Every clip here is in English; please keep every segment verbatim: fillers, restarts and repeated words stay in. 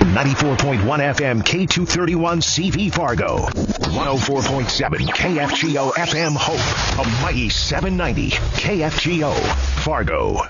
ninety-four point one F M K two thirty-one C V Fargo, one oh four point seven K F G O F M Hope, a mighty seven ninety K F G O Fargo.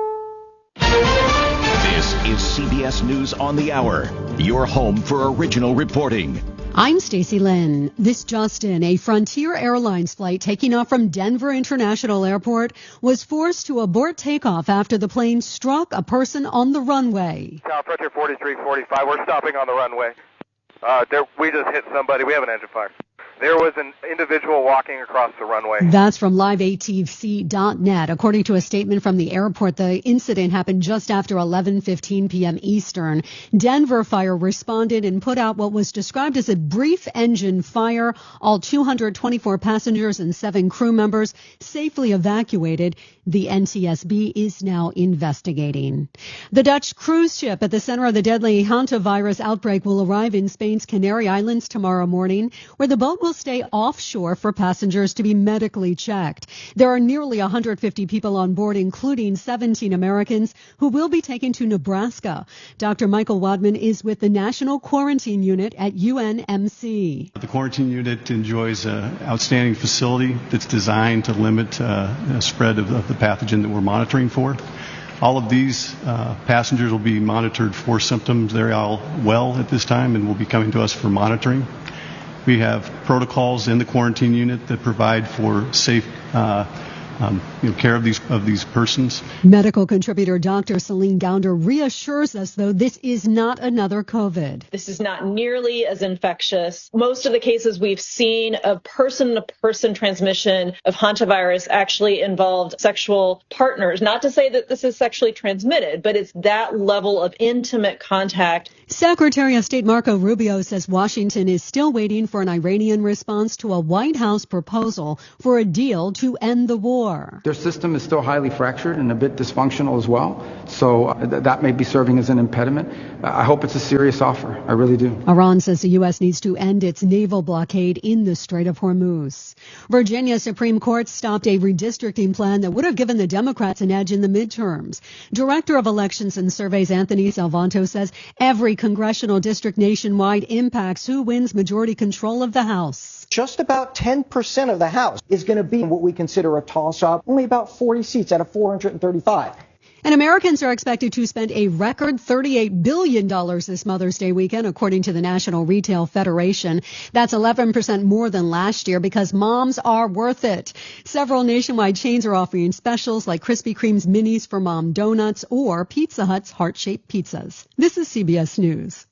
This is C B S News on the Hour, your home for original reporting. I'm Stacey Lynn. This just in, a Frontier Airlines flight taking off from Denver International Airport was forced to abort takeoff after the plane struck a person on the runway. South Frontier forty-three forty-five, we're stopping on the runway. Uh, there, we just hit somebody. We have an engine fire. There was an individual walking across the runway. That's from live A T C dot net. According to a statement from the airport, the incident happened just after eleven fifteen p.m. Eastern. Denver Fire responded and put out what was described as a brief engine fire. All two hundred twenty-four passengers and seven crew members safely evacuated. The N T S B is now investigating. The Dutch cruise ship at the center of the deadly hantavirus outbreak will arrive in Spain's Canary Islands tomorrow morning, where the boat will stay offshore for passengers to be medically checked. There are nearly one hundred fifty people on board, including seventeen Americans, who will be taken to Nebraska. Doctor Michael Wadman is with the National Quarantine Unit at U N M C. The quarantine unit enjoys an outstanding facility that's designed to limit uh, the spread of, of the pathogen that we're monitoring for. All of these uh, passengers will be monitored for symptoms. They're all well at this time and will be coming to us for monitoring. We have protocols in the quarantine unit that provide for safe uh, um, you know, care of these of these persons. Medical contributor Doctor Celine Gounder reassures us, though, this is not another COVID. This is not nearly as infectious. Most of the cases we've seen of person-to-person transmission of hantavirus actually involved sexual partners. Not to say that this is sexually transmitted, but it's that level of intimate contact. Secretary of State Marco Rubio says Washington is still waiting for an Iranian response to a White House proposal for a deal to end the war. Their system is still highly fractured and a bit dysfunctional as well, so uh, th- that may be serving as an impediment. Uh, I hope it's a serious offer. I really do. Iran says the U S needs to end its naval blockade in the Strait of Hormuz. Virginia Supreme Court stopped a redistricting plan that would have given the Democrats an edge in the midterms. Director of Elections and Surveys Anthony Salvanto says every congressional district nationwide impacts who wins majority control of the House. Just about ten percent of the House is going to be what we consider a toss-up, only about forty seats out of four hundred thirty-five. And Americans are expected to spend a record thirty-eight billion dollars this Mother's Day weekend, according to the National Retail Federation. That's eleven percent more than last year because moms are worth it. Several nationwide chains are offering specials like Krispy Kreme's Minis for Mom Donuts or Pizza Hut's heart-shaped pizzas. This is C B S News.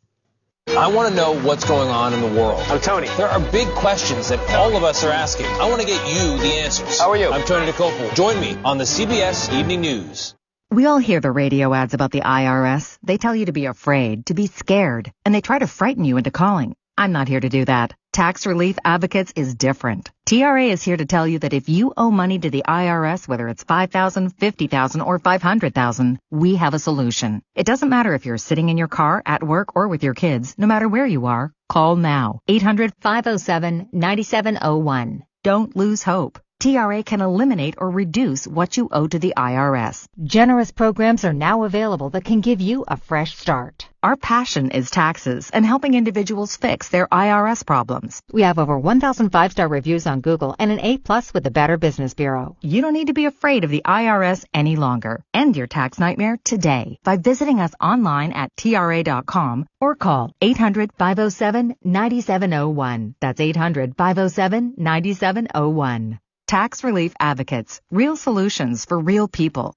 I want to know what's going on in the world. I'm Tony. There are big questions that all of us are asking. I want to get you the answers. How are you? I'm Tony DeCopel. Join me on the C B S Evening News. We all hear the radio ads about the I R S. They tell you to be afraid, to be scared, and they try to frighten you into calling. I'm not here to do that. Tax Relief Advocates is different. T R A is here to tell you that if you owe money to the I R S, whether it's five thousand dollars, fifty thousand dollars, or five hundred thousand dollars, we have a solution. It doesn't matter if you're sitting in your car, at work, or with your kids. No matter where you are, call now. eight hundred, five oh seven, nine seven oh one. Don't lose hope. T R A can eliminate or reduce what you owe to the I R S. Generous programs are now available that can give you a fresh start. Our passion is taxes and helping individuals fix their I R S problems. We have over one thousand five-star reviews on Google and an A plus with the Better Business Bureau. You don't need to be afraid of the I R S any longer. End your tax nightmare today by visiting us online at T R A dot com or call eight hundred, five oh seven, nine seven oh one. That's eight hundred, five oh seven, nine seven oh one. Tax Relief Advocates. Real solutions for real people.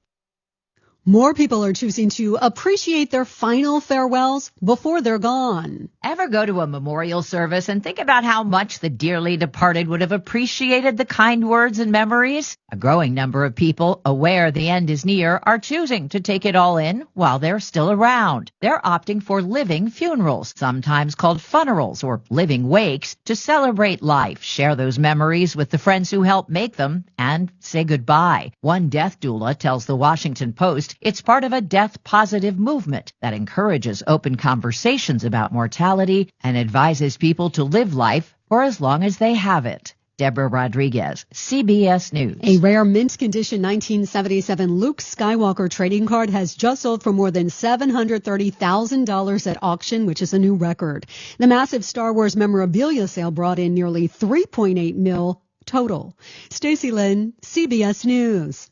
More people are choosing to appreciate their final farewells before they're gone. Ever go to a memorial service and think about how much the dearly departed would have appreciated the kind words and memories? A growing number of people, aware the end is near, are choosing to take it all in while they're still around. They're opting for living funerals, sometimes called funerals or living wakes, to celebrate life, share those memories with the friends who helped make them, and say goodbye. One death doula tells the Washington Post it's part of a death-positive movement that encourages open conversations about mortality and advises people to live life for as long as they have it. Deborah Rodriguez, C B S News. A rare mint condition nineteen seventy-seven Luke Skywalker trading card has just sold for more than seven hundred thirty thousand dollars at auction, which is a new record. The massive Star Wars memorabilia sale brought in nearly three point eight mil total. Stacey Lynn, C B S News.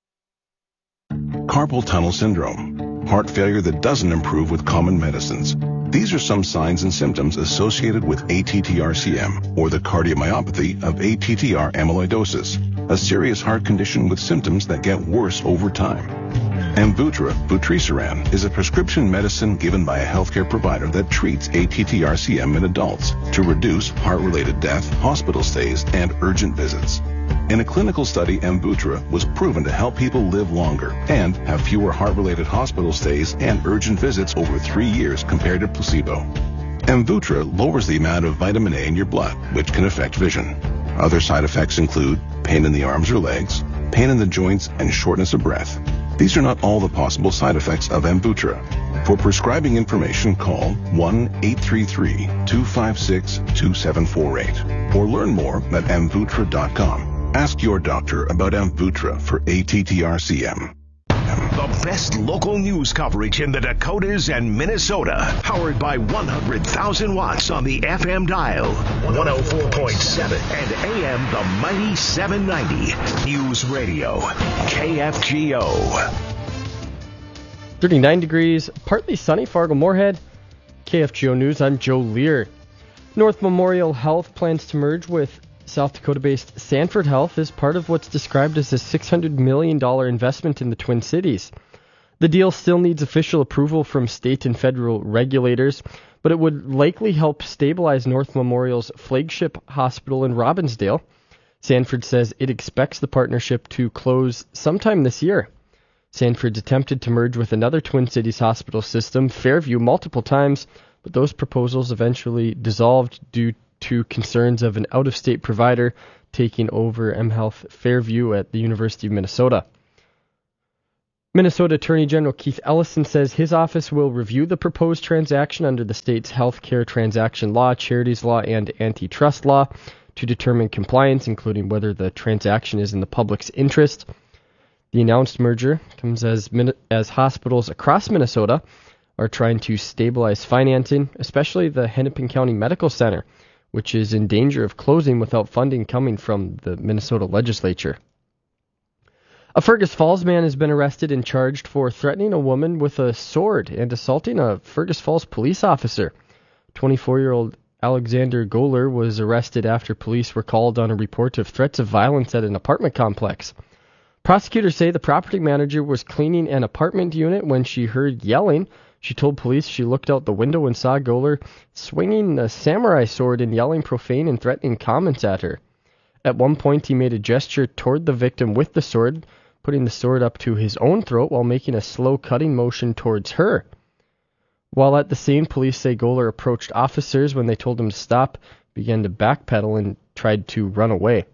Carpal tunnel syndrome, heart failure that doesn't improve with common medicines. These are some signs and symptoms associated with A T T R C M, or the cardiomyopathy of A T T R amyloidosis, a serious heart condition with symptoms that get worse over time. Amvuttra, vutrisiran, is a prescription medicine given by a healthcare provider that treats A T T R C M in adults to reduce heart-related death, hospital stays, and urgent visits. In a clinical study, Amvuttra was proven to help people live longer and have fewer heart-related hospital stays and urgent visits over three years compared to placebo. Amvuttra lowers the amount of vitamin A in your blood, which can affect vision. Other side effects include pain in the arms or legs, pain in the joints, and shortness of breath. These are not all the possible side effects of Amvuttra. For prescribing information, call one eight three three, two five six, two seven four eight or learn more at amvuttra dot com. Ask your doctor about Amvuttra for A T T R C M. The best local news coverage in the Dakotas and Minnesota. Powered by one hundred thousand watts on the F M dial. one oh four point seven and A M the mighty seven ninety. News Radio. K F G O. thirty-nine degrees, partly sunny, Fargo-Moorhead. K F G O News, I'm Joe Lear. North Memorial Health plans to merge with South Dakota-based Sanford Health as part of what's described as a six hundred million dollars investment in the Twin Cities. The deal still needs official approval from state and federal regulators, but it would likely help stabilize North Memorial's flagship hospital in Robbinsdale. Sanford says it expects the partnership to close sometime this year. Sanford's attempted to merge with another Twin Cities hospital system, Fairview, multiple times, but those proposals eventually dissolved due to concerns of an out-of-state provider taking over mHealth Fairview at the University of Minnesota. Minnesota Attorney General Keith Ellison says his office will review the proposed transaction under the state's healthcare transaction law, charities law, and antitrust law to determine compliance, including whether the transaction is in the public's interest. The announced merger comes as as hospitals across Minnesota are trying to stabilize financing, especially the Hennepin County Medical Center, which is in danger of closing without funding coming from the Minnesota legislature. A Fergus Falls man has been arrested and charged for threatening a woman with a sword and assaulting a Fergus Falls police officer. twenty-four-year-old Alexander Goler was arrested after police were called on a report of threats of violence at an apartment complex. Prosecutors say the property manager was cleaning an apartment unit when she heard yelling. She told police she looked out the window and saw Goler swinging a samurai sword and yelling profane and threatening comments at her. At one point, he made a gesture toward the victim with the sword, putting the sword up to his own throat while making a slow cutting motion towards her. While at the scene, police say Goler approached officers when they told him to stop, began to backpedal, and tried to run away.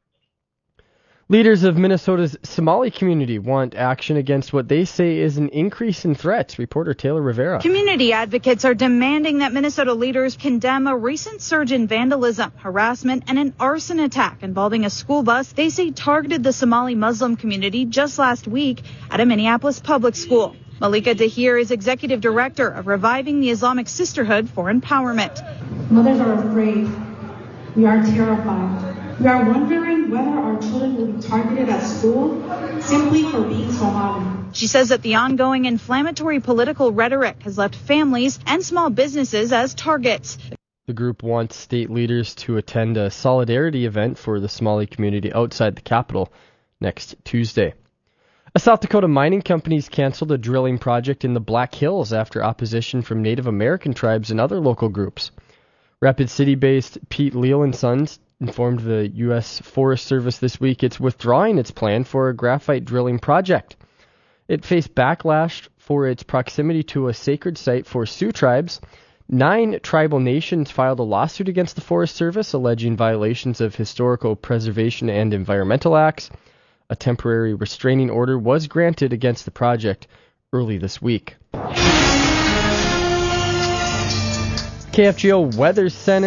Leaders of Minnesota's Somali community want action against what they say is an increase in threats. Reporter Taylor Rivera. Community advocates are demanding that Minnesota leaders condemn a recent surge in vandalism, harassment, and an arson attack involving a school bus they say targeted the Somali Muslim community just last week at a Minneapolis public school. Malika Dahir is executive director of Reviving the Islamic Sisterhood for Empowerment. Mothers are afraid. We are terrified. We are wondering whether our children will be targeted at school simply for being Somali. She says that the ongoing inflammatory political rhetoric has left families and small businesses as targets. The group wants state leaders to attend a solidarity event for the Somali community outside the capital next Tuesday. A South Dakota mining company has canceled a drilling project in the Black Hills after opposition from Native American tribes and other local groups. Rapid City-based Pete Leal and Sons informed the U S Forest Service this week it's withdrawing its plan for a graphite drilling project. It faced backlash for its proximity to a sacred site for Sioux tribes. Nine tribal nations filed a lawsuit against the Forest Service, alleging violations of historical preservation and environmental acts. A temporary restraining order was granted against the project early this week. K F G O Weather Center.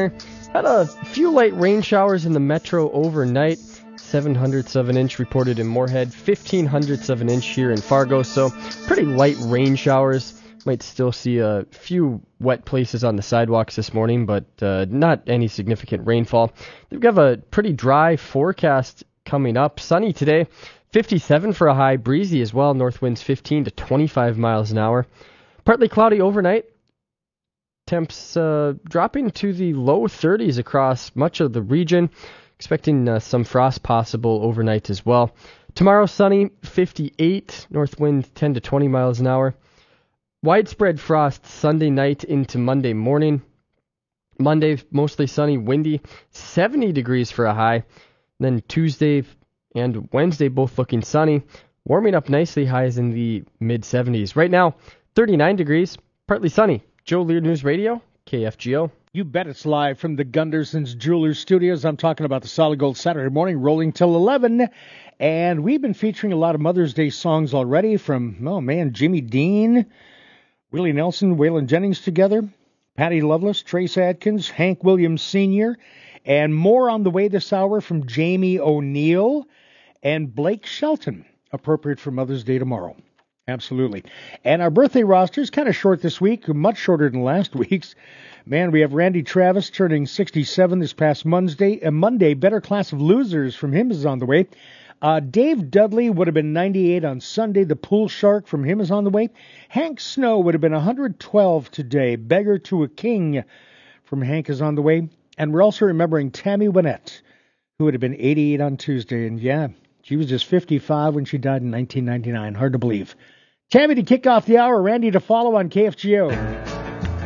Had a few light rain showers in the metro overnight. seven hundredths of an inch reported in Moorhead, fifteen hundredths of an inch here in Fargo. So pretty light rain showers. Might still see a few wet places on the sidewalks this morning, but uh, not any significant rainfall. We've got a pretty dry forecast coming up. Sunny today, fifty-seven for a high, breezy as well. North winds fifteen to twenty-five miles an hour. Partly cloudy overnight. Temps uh, dropping to the low thirties across much of the region. Expecting uh, some frost possible overnight as well. Tomorrow sunny, fifty-eight. North wind ten to twenty miles an hour. Widespread frost Sunday night into Monday morning. Monday, mostly sunny, windy, seventy degrees for a high. Then Tuesday and Wednesday, both looking sunny. Warming up nicely, highs in the mid seventies. Right now, thirty-nine degrees, partly sunny. Joe Lear News Radio, K F G O. You bet it's live from the Gunderson's Jewelers Studios. I'm talking about the Solid Gold Saturday morning, rolling till eleven. And we've been featuring a lot of Mother's Day songs already from, oh man, Jimmy Dean, Willie Nelson, Waylon Jennings together, Patty Loveless, Trace Adkins, Hank Williams Senior, and more on the way this hour from Jamie O'Neill and Blake Shelton, appropriate for Mother's Day tomorrow. Absolutely. And our birthday roster is kind of short this week, much shorter than last week's. Man, we have Randy Travis turning sixty-seven this past Monday. And Monday, Better Class of Losers from him is on the way. Uh, Dave Dudley would have been ninety-eight on Sunday. The Pool Shark from him is on the way. Hank Snow would have been one hundred twelve today. Beggar to a King from Hank is on the way. And we're also remembering Tammy Wynette, who would have been eighty-eight on Tuesday. And yeah, she was just fifty-five when she died in nineteen ninety-nine. Hard to believe. Tammy to kick off the hour. Randy to follow on K F G O.